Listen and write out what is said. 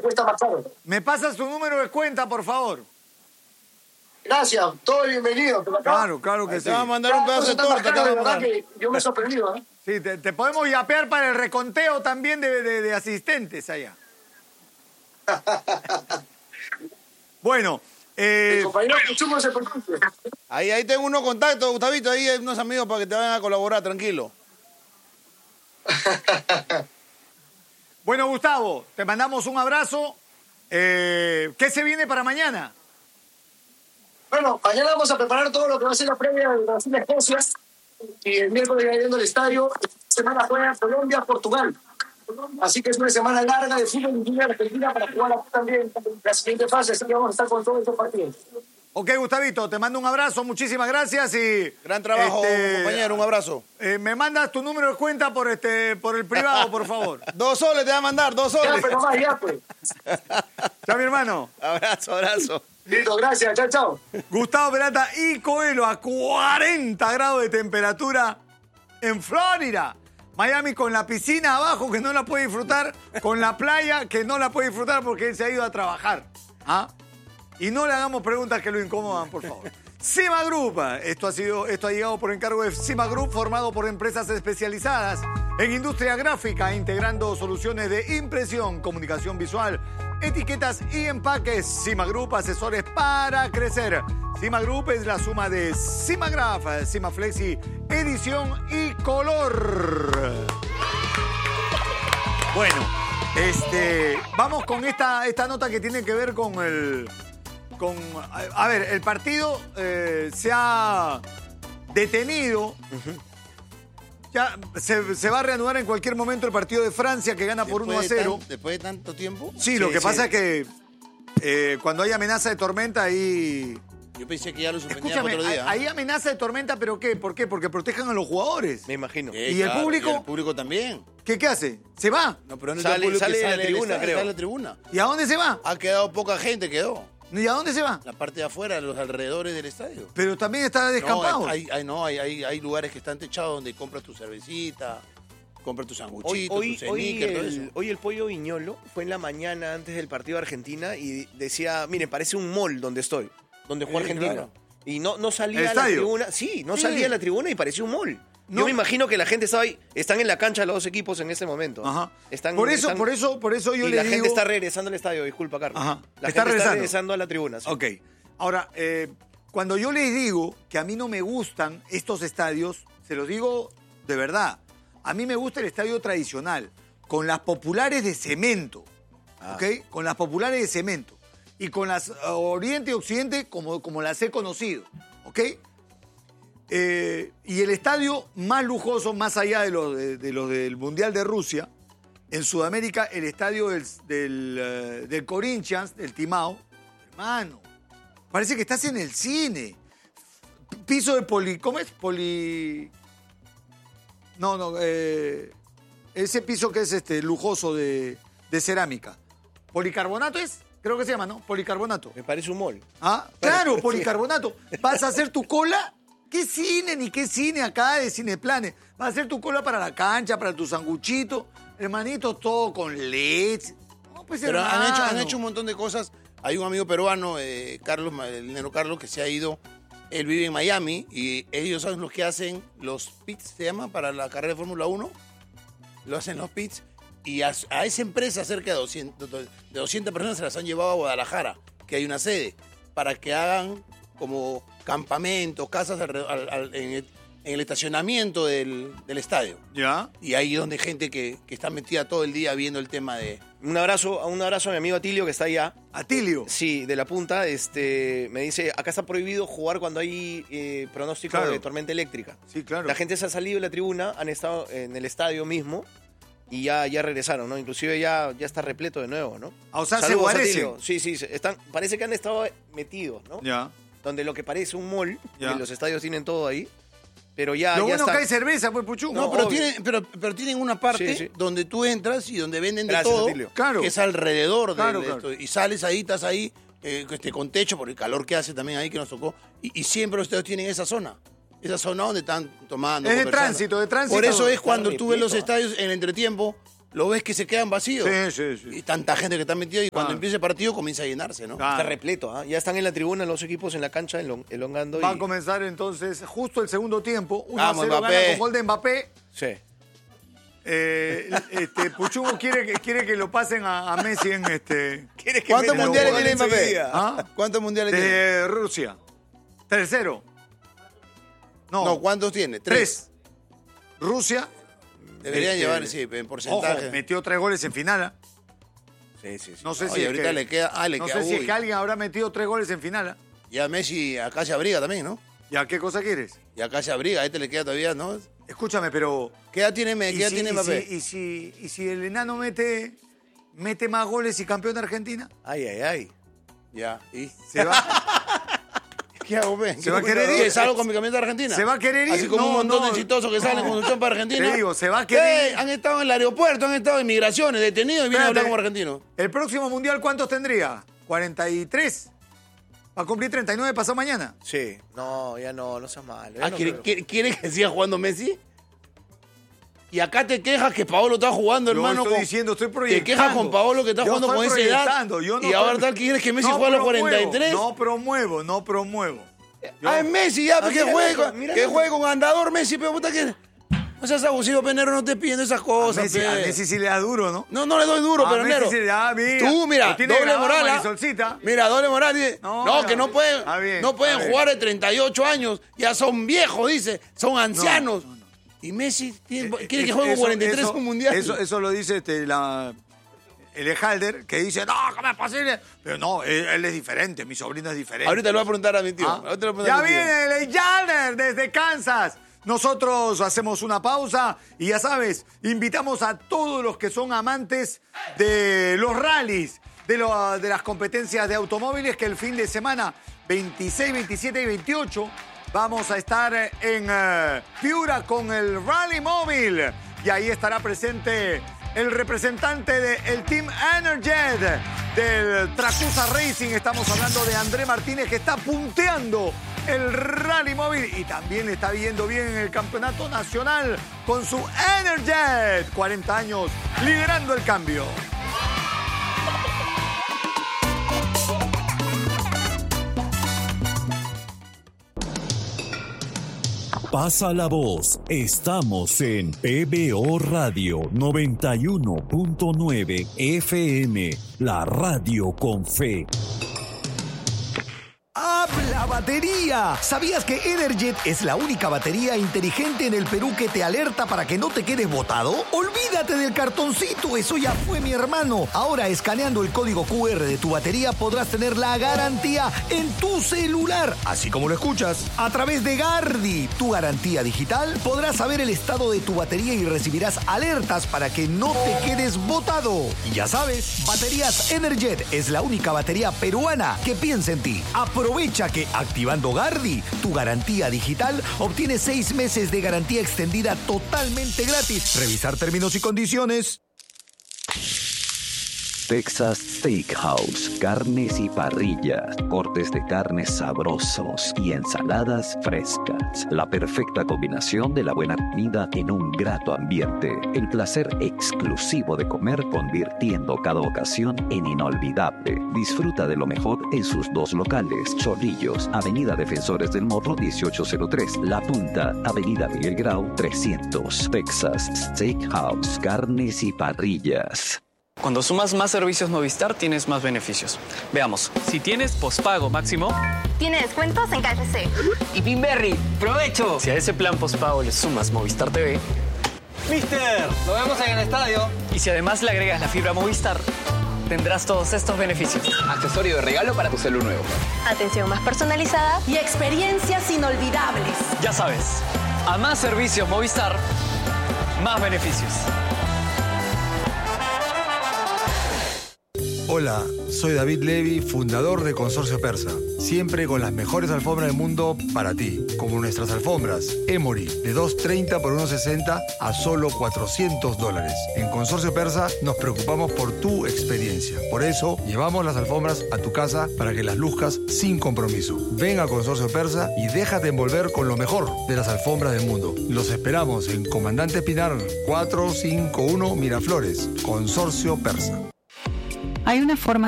cuesta más caro. ¿Me pasas tu número de cuenta, por favor? Gracias, todo bienvenido. Claro que sí. Te va a mandar un pedazo de torta. De verdad que yo me he sorprendido, ¿eh? Sí, te podemos yapear para el reconteo también de asistentes allá. Bueno, El compañero Cuchumo se preocupe. Ahí tengo unos contactos, Gustavito, ahí hay unos amigos para que te vayan a colaborar, tranquilo. bueno, Gustavo, te mandamos un abrazo. ¿Qué se viene para mañana? Bueno, mañana vamos a preparar todo lo que va a ser la previa de Brasil-Escocia. Y el miércoles ya yendo al estadio. Semana juega Colombia-Portugal. Así que es una semana larga de fútbol en Liga Argentina para jugar aquí también la siguiente fase. Así que vamos a estar con todos estos partidos. Ok, Gustavito, te mando un abrazo, muchísimas gracias y... Gran trabajo, compañero, un abrazo. Me mandas tu número de cuenta por el privado, por favor. 2 soles te va a mandar, 2 soles. Ya, pero más, ya, pues. Chao, mi hermano. Abrazo. Listo, gracias, chao. Gustavo Peralta y Coelho a 40 grados de temperatura en Florida. Miami con la piscina abajo que no la puede disfrutar, con la playa que no la puede disfrutar porque él se ha ido a trabajar. ¿Ah? Y no le hagamos preguntas que lo incomodan, por favor. Cima Group. Esto ha llegado por encargo de Cima Group, formado por empresas especializadas en industria gráfica, integrando soluciones de impresión, comunicación visual, etiquetas y empaques. Cima Group, asesores para crecer. Cima Group es la suma de Cimagraph, Cimaflexi, edición y color. Bueno, vamos con esta nota que tiene que ver con el... A ver, el partido se ha detenido. Ya se va a reanudar en cualquier momento el partido de Francia que gana por 1-0. ¿Después de tanto tiempo? Sí, lo que pasa es que cuando hay amenaza de tormenta ahí... Yo pensé que ya lo suspendían otro día. Hay amenaza de tormenta, ¿pero qué? ¿Por qué? Porque protejan a los jugadores. Me imagino. ¿Y el público? Y el público también. ¿Qué hace? ¿Se va? No, pero no Sale de la tribuna, creo. Sale de la tribuna. ¿Y a dónde se va? Ha quedado poca gente, quedó. ¿Y a dónde se va? La parte de afuera, los alrededores del estadio. Pero también está descampado. Hay lugares que están techados donde compras tu cervecita, compras tu sanguchito, tu cenica, todo eso. Hoy el Pollo Viñolo fue en la mañana antes del partido de Argentina y decía, miren, parece un mall donde estoy, donde juega Argentina. Claro. Y no salía ¿El a la estadio? tribuna. Sí, no salía a la tribuna y parecía un mall. No. Yo me imagino que la gente estaba ahí. Están en la cancha los dos equipos en ese momento. Ajá. Están, Por eso yo y le la digo... gente está regresando al estadio, disculpa, Carlos. Ajá. La Está gente está regresando. regresando a la tribuna. Sí. Ok. Ahora, cuando yo les digo que a mí no me gustan estos estadios, se los digo de verdad. A mí me gusta el estadio tradicional, con las populares de cemento. ¿Ok? Con las populares de cemento. Y con las Oriente y Occidente como las he conocido. ¿Ok? Y el estadio más lujoso, más allá de los del Mundial de Rusia, en Sudamérica, el estadio del Corinthians, del Timao, hermano, parece que estás en el cine. Piso de ¿cómo es? Ese piso que es lujoso de cerámica. ¿Policarbonato es? Creo que se llama, ¿no? Policarbonato. Me parece un mall. Ah, claro, policarbonato. ¿Vas a hacer tu cola? ¿Qué cine ni qué cine acá de Cineplanes? Vas a hacer tu cola para la cancha, para tu sanguchito. Hermanito, todo con leche. No, pues, Pero hermano. han hecho un montón de cosas. Hay un amigo peruano, Carlos, el neno Carlos, que se ha ido. Él vive en Miami y ellos son los que hacen los pits, se llama, para la carrera de Fórmula 1. Lo hacen los pits. Y a esa empresa, cerca de 200 personas, se las han llevado a Guadalajara, que hay una sede, para que hagan como campamentos, casas en el estacionamiento del estadio. ¿Ya? Y ahí es donde hay gente que está metida todo el día viendo el tema de... Un abrazo a mi amigo Atilio, que está allá. ¿Atilio? Sí, de la punta. Me dice, acá está prohibido jugar cuando hay pronóstico Claro. de tormenta eléctrica. Sí, claro. La gente se ha salido de la tribuna, han estado en el estadio mismo y ya regresaron, ¿no? Inclusive ya está repleto de nuevo, ¿no? O sea, se Saludos, guarecen. Atilio. Sí, parece que han estado metidos, ¿no? Ya. Donde lo que parece un mall, Ya. porque los estadios tienen todo ahí, pero ya Lo bueno está. que hay cerveza, pues, Puchu. No, pero tienen una parte Sí. donde tú entras y donde venden de Gracias, todo, Atilio. Claro. que es alrededor Claro, de claro. esto. Y sales ahí, estás ahí, con techo, por el calor que hace también ahí que nos tocó. Y siempre los estadios tienen esa zona donde están tomando, Es de conversando. tránsito. Por eso es Está cuando tú ves los repleto. estadios en el entretiempo, lo ves que se quedan vacíos. Sí. Y tanta gente que está metida y cuando Claro. empieza el partido comienza a llenarse, ¿no? Claro. Está repleto, ¿ah? Ya están en la tribuna los equipos en la cancha elongando. Va a comenzar entonces justo el segundo tiempo. 1-0 Vamos, gana Mbappé. con gol de Mbappé. Sí. Puchungo quiere que lo pasen a Messi en ¿Quieres que ¿Cuántos meta mundiales un gol tiene Mbappé? enseguida? ¿Ah? ¿Cuántos mundiales tiene? de Rusia. Tercero. No, ¿cuántos tiene? 3. Rusia. Deberían llevar, sí, en porcentaje. Ojo, metió 3 goles en final. ¿Ah? Sí. No sé Oye, si es ahorita que, le queda... le no queda... sé si es uy. que alguien habrá metido 3 goles en final. ¿Ah? Y a Messi acá se abriga también, ¿no? ¿Ya qué cosa quieres? Y acá se abriga, a este le queda todavía, ¿no? Escúchame, pero... ¿Qué edad tiene, Mbappé? ¿Y si el enano mete más goles y campeón de Argentina? Ay. Ya, ¿y? Se va, ¿Qué hago, ve? Se va a querer ir. ¿Qué, salgo con mi camioneta de Argentina? ¿Se va a querer ir? Así como No, un montón no. de exitosos que salen con su chompa de Argentina. Te digo, se va a querer ir. Han estado en el aeropuerto, han estado en migraciones, detenidos y vienen a hablar Espérate. como argentinos. ¿El próximo mundial cuántos tendría? 43. Va a cumplir 39 pasado mañana. Sí. No, ya no seas malo. ya Ah, no ¿quiere, creo. quiere que siga jugando Messi? Y acá te quejas que Paolo está jugando, Yo hermano. estoy diciendo, estoy proyectando. Te quejas con Paolo que está Yo jugando estoy con esa edad. proyectando, yo no y ahora estoy- tal quieres que Messi No juegue a los promuevo, 43. No promuevo. Ah, es Messi ya, pues, que mira, juegue, mira. que juegue con andador Messi, pero puta que... No seas abusivo, Penero, no te pidiendo esas A cosas, Messi, pe. a Messi sí le da duro, ¿no? No le doy duro, A pero Messi Nero. sí le da, mira. Tú, mira, Lo tiene doble grabado, moral. ¿ah? Marisolcita. Mira, doble moral. Dice, No, no, no, que no está bien, no pueden está bien. jugar de 38 años. Ya son viejos, dice. Son ancianos. No. Y Messi quiere que juegue con 43 un mundial. Eso lo dice el Ejalder, que dice, no, ¿cómo es posible? Pero no, él es diferente, mi sobrino es diferente. Ahorita le voy a preguntar a mi tío. Ah, Ahorita le voy a preguntar ya a mi tío. viene el Ejalder desde Kansas. Nosotros hacemos una pausa y ya sabes, invitamos a todos los que son amantes de los rallies, de las competencias de automóviles, que el fin de semana 26, 27 y 28 vamos a estar en Piura con el Rally Móvil. Y ahí estará presente el representante del Team Energet del Tracusa Racing. Estamos hablando de André Martínez, que está punteando el Rally Móvil y también le está viendo bien en el campeonato nacional con su Energet. 40 años liderando el cambio. Pasa la voz. Estamos en PBO Radio 91.9 FM, la radio con fe. ¡Habla batería! ¿Sabías que Energet es la única batería inteligente en el Perú que te alerta para que no te quedes botado? Olvídate del cartoncito, eso ya fue, mi hermano. Ahora, escaneando el código QR de tu batería, podrás tener la garantía en tu celular, así como lo escuchas. A través de Gardi, tu garantía digital, podrás saber el estado de tu batería y recibirás alertas para que no te quedes botado. Y ya sabes, Baterías Energet es la única batería peruana que piensa en ti. Aprovecha que activando Gardi, tu garantía digital, obtienes 6 meses de garantía extendida totalmente gratis. Revisar términos y condiciones. Texas Steakhouse, carnes y parrillas, cortes de carnes sabrosos y ensaladas frescas. La perfecta combinación de la buena comida en un grato ambiente. El placer exclusivo de comer, convirtiendo cada ocasión en inolvidable. Disfruta de lo mejor en sus 2 locales: Chorrillos, Avenida Defensores del Morro 1803, La Punta, Avenida Miguel Grau 300. Texas Steakhouse, carnes y parrillas. Cuando sumas más servicios Movistar, tienes más beneficios. Veamos, si tienes pospago máximo, Tiene descuentos en KFC. y Pinberry, ¡provecho! Si a ese plan pospago le sumas Movistar TV, ¡Mister! ¡Nos vemos en el estadio! Y si además le agregas la fibra Movistar, tendrás todos estos beneficios. Accesorio de regalo para tu celu nuevo. Atención más personalizada Y experiencias inolvidables. Ya sabes, a más servicios Movistar, más beneficios. Hola, soy David Levy, fundador de Consorcio Persa. Siempre con las mejores alfombras del mundo para ti, como nuestras alfombras Emory, de $230 por $160 a solo $400. En Consorcio Persa nos preocupamos por tu experiencia. Por eso, llevamos las alfombras a tu casa para que las luzcas sin compromiso. Ven a Consorcio Persa y déjate envolver con lo mejor de las alfombras del mundo. Los esperamos en Comandante Pinar 451 Miraflores, Consorcio Persa. Hay una forma